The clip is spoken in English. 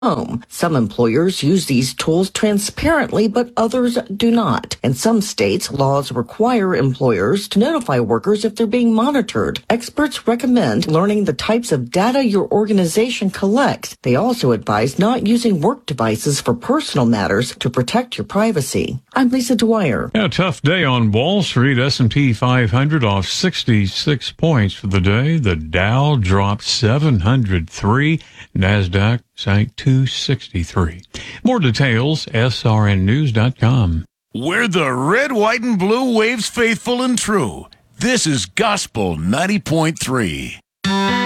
home. Some employers use these tools transparently, but others do not. In some states, laws require employers to notify workers if they're being monitored. Experts recommend learning the types of data your organization collects. They also advise not using work devices for personal matters to protect your privacy. I'm Lisa Dwyer. Yeah, tough day on Wall Street. S&P 500 off 66 points for the day. The Dow dropped 703. NASDAQ sank 263. More details, srnnews.com. We're the red, white, and blue waves faithful and true. This is Gospel 90.3.